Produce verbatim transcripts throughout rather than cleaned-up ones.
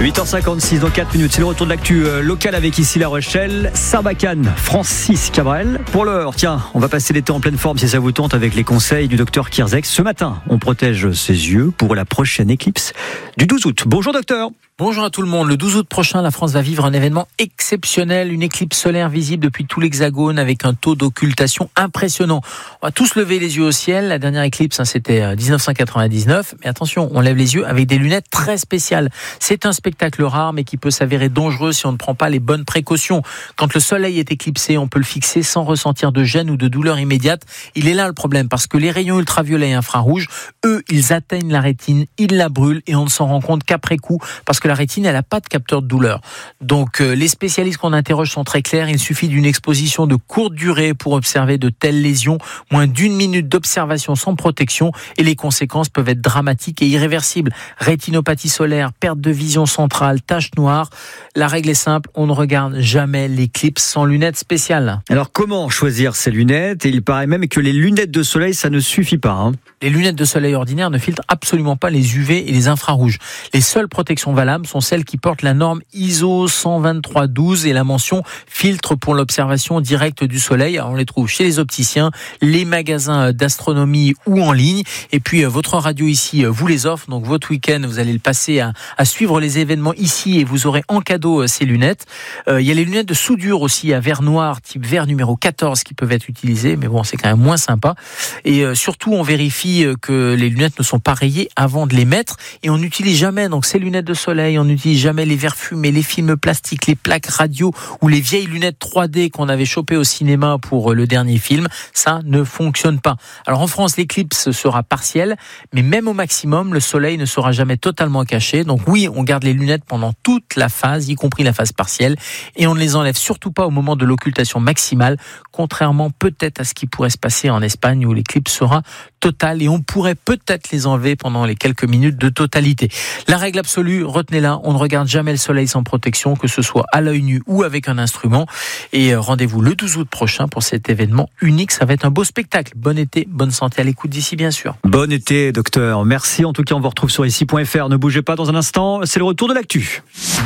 huit heures cinquante-six dans quatre minutes. C'est le retour de l'actu locale avec ici La Rochelle. Sarbacane, Francis Cabrel. Pour l'heure, tiens, on va passer l'été en pleine forme si ça vous tente avec les conseils du docteur Kierzek. Ce matin, on protège ses yeux pour la prochaine éclipse du douze août. Bonjour docteur. Bonjour à tout le monde. Le douze août prochain, la France va vivre un événement exceptionnel, une éclipse solaire visible depuis tout l'Hexagone avec un taux d'occultation impressionnant. On va tous lever les yeux au ciel. La dernière éclipse, hein, c'était dix-neuf cent quatre-vingt-dix-neuf. Mais attention, on lève les yeux avec des lunettes très spéciales. C'est un spectacle rare, mais qui peut s'avérer dangereux si on ne prend pas les bonnes précautions. Quand le soleil est éclipsé, on peut le fixer sans ressentir de gêne ou de douleur immédiate. Il est là le problème, parce que les rayons ultraviolets et infrarouges, eux, ils atteignent la rétine, ils la brûlent et on ne s'en rend compte qu'après coup, parce que la rétine, elle n'a pas de capteur de douleur. Donc, euh, les spécialistes qu'on interroge sont très clairs. Il suffit d'une exposition de courte durée pour observer de telles lésions. Moins d'une minute d'observation sans protection et les conséquences peuvent être dramatiques et irréversibles. Rétinopathie solaire, perte de vision centrale, taches noires. La règle est simple, on ne regarde jamais l'éclipse sans lunettes spéciales. Alors, comment choisir ces lunettes ? Et il paraît même que les lunettes de soleil, ça ne suffit pas. Hein. Les lunettes de soleil ordinaires ne filtrent absolument pas les U V et les infrarouges. Les seules protections valables sont celles qui portent la norme I S O cent vingt-trois douze et la mention filtre pour l'observation directe du soleil. Alors on les trouve chez les opticiens, les magasins d'astronomie ou en ligne. Et puis votre radio ici vous les offre. Donc votre week-end, vous allez le passer à, à suivre les événements ici et vous aurez en cadeau ces lunettes. Euh, il y a les lunettes de soudure aussi à verre noir, type verre numéro quatorze qui peuvent être utilisées. Mais bon, c'est quand même moins sympa. Et euh, surtout, on vérifie que les lunettes ne sont pas rayées avant de les mettre. Et on n'utilise jamais donc ces lunettes de soleil, on n'utilise jamais les verres fumés, les films plastiques, les plaques radio ou les vieilles lunettes trois D qu'on avait chopées au cinéma pour le dernier film. Ça ne fonctionne pas. Alors en France, l'éclipse sera partielle, mais même au maximum, le soleil ne sera jamais totalement caché. Donc oui, on garde les lunettes pendant toute la phase, y compris la phase partielle, et on ne les enlève surtout pas au moment de l'occultation maximale, contrairement peut-être à ce qui pourrait se passer en Espagne où l'éclipse sera totale et on pourrait peut-être les enlever pendant les quelques minutes de totalité. La règle absolue, retenez-la, on ne regarde jamais le soleil sans protection, que ce soit à l'œil nu ou avec un instrument. Et rendez-vous le douze août prochain pour cet événement unique. Ça va être un beau spectacle. Bon été, bonne santé à l'écoute d'ici, bien sûr. Bon été, docteur. Merci. En tout cas, on vous retrouve sur ici point f r. Ne bougez pas dans un instant. C'est le retour de l'actu.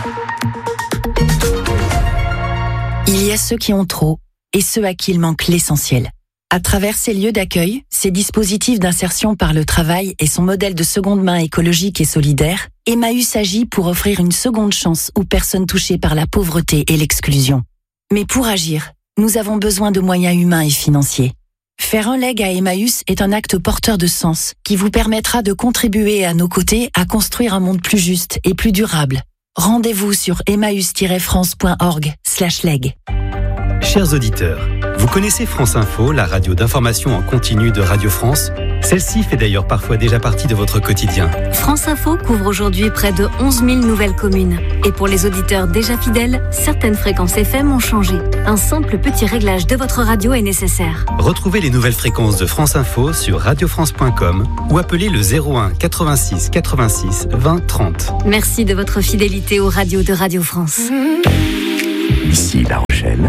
Il y a ceux qui ont trop et ceux à qui il manque l'essentiel. À travers ces lieux d'accueil, ces dispositifs d'insertion par le travail et son modèle de seconde main écologique et solidaire, Emmaüs agit pour offrir une seconde chance aux personnes touchées par la pauvreté et l'exclusion. Mais pour agir, nous avons besoin de moyens humains et financiers. Faire un leg à Emmaüs est un acte porteur de sens qui vous permettra de contribuer à nos côtés à construire un monde plus juste et plus durable. Rendez-vous sur emmaüs tiret france point org slash leg. Chers auditeurs, vous connaissez France Info, la radio d'information en continu de Radio France ? Celle-ci fait d'ailleurs parfois déjà partie de votre quotidien. France Info couvre aujourd'hui près de onze mille nouvelles communes. Et pour les auditeurs déjà fidèles, certaines fréquences F M ont changé. Un simple petit réglage de votre radio est nécessaire. Retrouvez les nouvelles fréquences de France Info sur radio france point com ou appelez le zéro un quatre-vingt-six quatre-vingt-six vingt trente. Merci de votre fidélité aux radios de Radio France. Ici La Rochelle.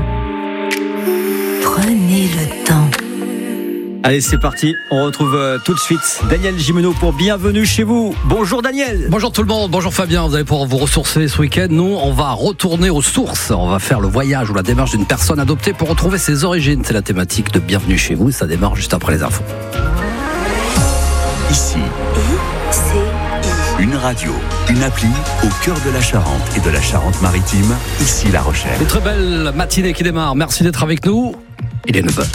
Prenez le temps. Allez, c'est parti. On retrouve euh, tout de suite Daniel Gimeno pour Bienvenue chez vous. Bonjour Daniel. Bonjour tout le monde, bonjour Fabien. Vous allez pouvoir vous ressourcer ce week-end. Nous, on va retourner aux sources. On va faire le voyage ou la démarche d'une personne adoptée pour retrouver ses origines. C'est la thématique de Bienvenue chez vous. Ça démarre juste après les infos. Ici, une radio, une appli au cœur de la Charente et de la Charente-Maritime. Ici La Rochelle. Une très belle matinée qui démarre. Merci d'être avec nous. Il est neuf heures.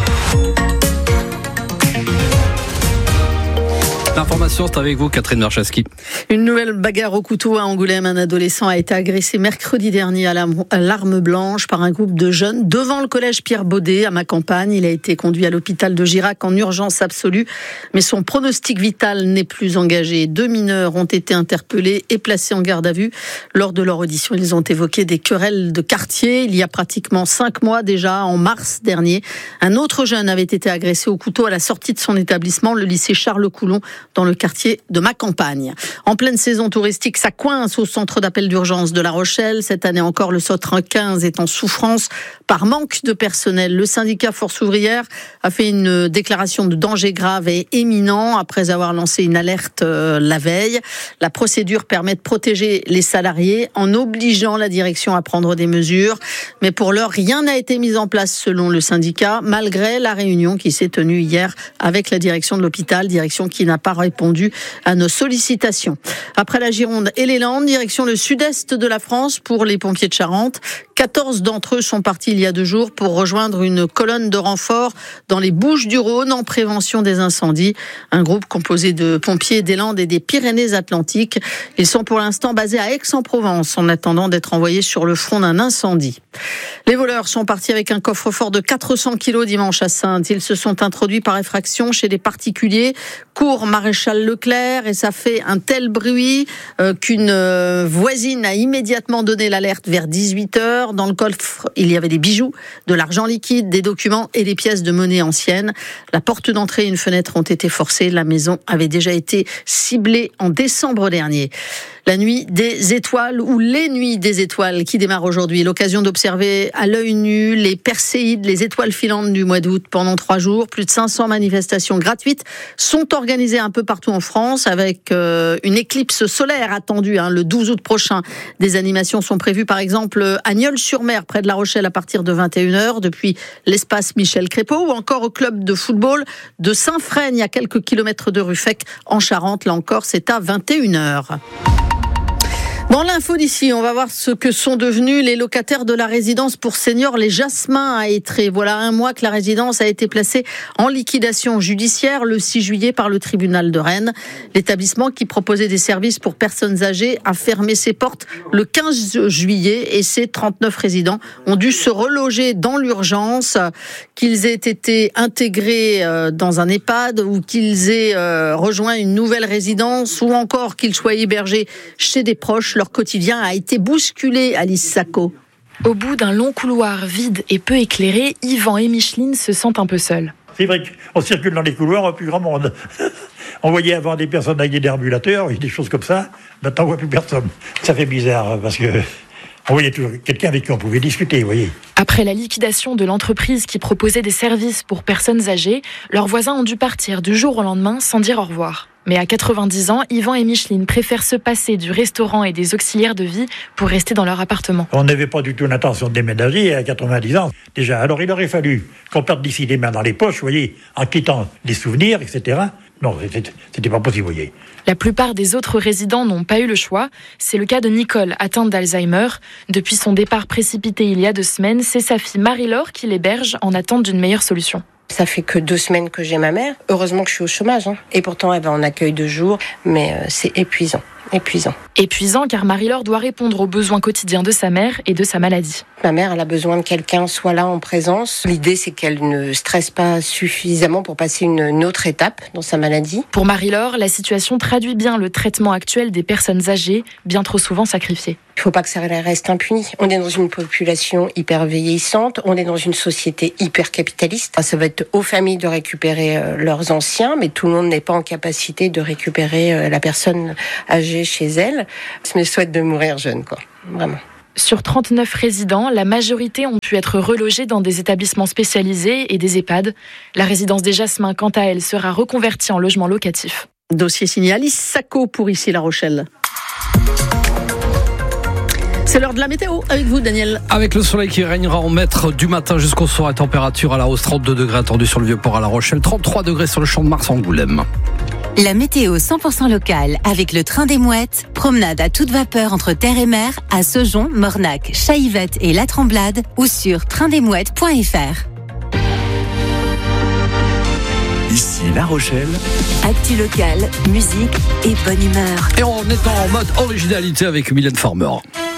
L'information, c'est avec vous, Catherine Marchaski. Une nouvelle bagarre au couteau à Angoulême. Un adolescent a été agressé mercredi dernier à l'arme blanche par un groupe de jeunes devant le collège Pierre Baudet à Macampagne. Il a été conduit à l'hôpital de Girac en urgence absolue, mais son pronostic vital n'est plus engagé. Deux mineurs ont été interpellés et placés en garde à vue. Lors de leur audition, ils ont évoqué des querelles de quartier. Il y a pratiquement cinq mois déjà, en mars dernier, un autre jeune avait été agressé au couteau à la sortie de son établissement, le lycée Charles Coulon, dans le quartier de ma campagne. En pleine saison touristique, ça coince au centre d'appel d'urgence de La Rochelle. Cette année encore, le Sautrin quinze est en souffrance par manque de personnel. Le syndicat Force ouvrière a fait une déclaration de danger grave et éminent après avoir lancé une alerte la veille. La procédure permet de protéger les salariés en obligeant la direction à prendre des mesures. Mais pour l'heure, rien n'a été mis en place selon le syndicat, malgré la réunion qui s'est tenue hier avec la direction de l'hôpital, direction qui n'a pas répondu à nos sollicitations. Après la Gironde et les Landes, direction le sud-est de la France pour les pompiers de Charente. quatorze d'entre eux sont partis il y a deux jours pour rejoindre une colonne de renfort dans les Bouches-du-Rhône en prévention des incendies. Un groupe composé de pompiers des Landes et des Pyrénées-Atlantiques. Ils sont pour l'instant basés à Aix-en-Provence en attendant d'être envoyés sur le front d'un incendie. Les voleurs sont partis avec un coffre-fort de quatre cents kilos dimanche à Saintes. Ils se sont introduits par effraction chez des particuliers, cours Maréchal Leclerc, et ça fait un tel bruit euh, qu'une euh, voisine a immédiatement donné l'alerte vers dix-huit heures. Dans le coffre, il y avait des bijoux, de l'argent liquide, des documents et des pièces de monnaie anciennes. La porte d'entrée et une fenêtre ont été forcées. La maison avait déjà été ciblée en décembre dernier. La nuit des étoiles ou les nuits des étoiles qui démarrent aujourd'hui. L'occasion d'observer à l'œil nu les perséides, les étoiles filantes du mois d'août pendant trois jours. Plus de cinq cents manifestations gratuites sont organisées un peu partout en France avec euh, une éclipse solaire attendue hein, le douze août prochain. Des animations sont prévues par exemple à Nieul-sur-Mer près de La Rochelle à partir de vingt et une heures depuis l'espace Michel Crépeau ou encore au club de football de Saint-Freigne à quelques kilomètres de Ruffec en Charente. Là encore, c'est à vingt et une heures. Dans l'info d'ici, on va voir ce que sont devenus les locataires de la résidence pour seniors Les Jasmins à Étré. Voilà un mois que la résidence a été placée en liquidation judiciaire le six juillet par le tribunal de Rennes. L'établissement qui proposait des services pour personnes âgées a fermé ses portes le quinze juillet et ses trente-neuf résidents ont dû se reloger dans l'urgence, qu'ils aient été intégrés dans un EHPAD ou qu'ils aient rejoint une nouvelle résidence ou encore qu'ils soient hébergés chez des proches. Leur quotidien a été bousculé, Alice Sacco. Au bout d'un long couloir vide et peu éclairé, Yvan et Micheline se sentent un peu seuls. C'est vrai qu'on circule dans les couloirs, plus grand monde. On voyait avant des personnes avec des déambulateurs, des choses comme ça. Maintenant, on ne voit plus personne. Ça fait bizarre parce que on voyait toujours quelqu'un avec qui on pouvait discuter, vous voyez. Après la liquidation de l'entreprise qui proposait des services pour personnes âgées, leurs voisins ont dû partir du jour au lendemain sans dire au revoir. Mais à quatre-vingt-dix ans, Yvan et Micheline préfèrent se passer du restaurant et des auxiliaires de vie pour rester dans leur appartement. On n'avait pas du tout l'intention de déménager à quatre-vingt-dix ans. Déjà, alors il aurait fallu qu'on parte d'ici les mains dans les poches, vous voyez, en quittant les souvenirs, et cetera. Non, c'était pas possible, vous voyez. La plupart des autres résidents n'ont pas eu le choix. C'est le cas de Nicole, atteinte d'Alzheimer. Depuis son départ précipité il y a deux semaines, c'est sa fille Marie-Laure qui l'héberge en attente d'une meilleure solution. Ça fait que deux semaines que j'ai ma mère. Heureusement que je suis au chômage. Hein. Et pourtant, elle va en accueil de jour. Mais euh, c'est épuisant. Épuisant. Épuisant car Marie-Laure doit répondre aux besoins quotidiens de sa mère et de sa maladie. Ma mère, elle a besoin de quelqu'un soit là en présence. L'idée, c'est qu'elle ne stresse pas suffisamment pour passer une, une autre étape dans sa maladie. Pour Marie-Laure, la situation traduit bien le traitement actuel des personnes âgées, bien trop souvent sacrifiées. Il ne faut pas que ça reste impuni. On est dans une population hyper vieillissante, on est dans une société hyper capitaliste. Ça va être aux familles de récupérer euh, leurs anciens, mais tout le monde n'est pas en capacité de récupérer euh, la personne âgée chez elle. Je me souhaite de mourir jeune, quoi. Vraiment. Sur trente-neuf résidents, la majorité ont pu être relogés dans des établissements spécialisés et des EHPAD. La résidence des Jasmins, quant à elle, sera reconvertie en logement locatif. Dossier signé Alice Sacco pour ici La Rochelle. C'est l'heure de la météo avec vous, Daniel. Avec le soleil qui régnera en maître du matin jusqu'au soir, et température à la hausse, trente-deux degrés attendus sur le Vieux-Port à La Rochelle, trente-trois degrés sur le Champ de Mars à Angoulême. La météo cent pour cent locale avec le train des Mouettes. Promenade à toute vapeur entre terre et mer à Saujon, Mornac, Chaillevette et La Tremblade ou sur train des mouettes point f r. Ici La Rochelle. Actu locale, musique et bonne humeur. Et on est en mode originalité avec Mylène Farmer.